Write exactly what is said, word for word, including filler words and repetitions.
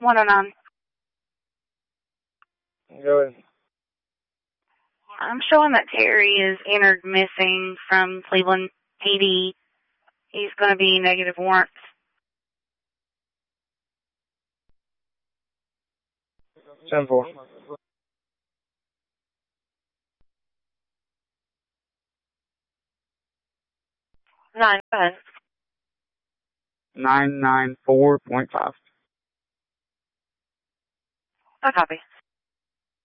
one oh nine. Go ahead. I'm showing that Terry is entered missing from Cleveland P D. He's going to be negative warrants. ten four. Nine, go ahead. nine nine four point five. I copy.